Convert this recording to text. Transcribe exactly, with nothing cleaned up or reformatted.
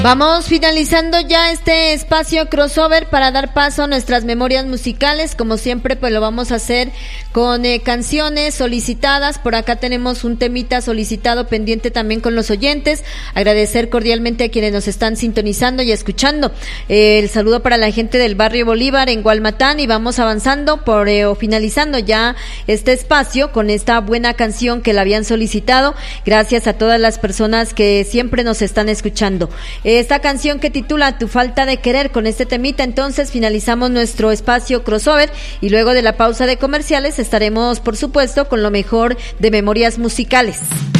Vamos finalizando ya este espacio crossover para dar paso a nuestras memorias musicales. Como siempre, pues lo vamos a hacer con eh, canciones solicitadas. Por acá tenemos un temita solicitado pendiente también con los oyentes. Agradecer cordialmente a quienes nos están sintonizando y escuchando. Eh, el saludo para la gente del barrio Bolívar en Gualmatán, y vamos avanzando por eh, o finalizando ya este espacio con esta buena canción que la habían solicitado. Gracias a todas las personas que siempre nos están escuchando. Esta canción que titula Tu falta de querer, con este temita entonces finalizamos nuestro espacio crossover, y luego de la pausa de comerciales estaremos por supuesto con lo mejor de memorias musicales.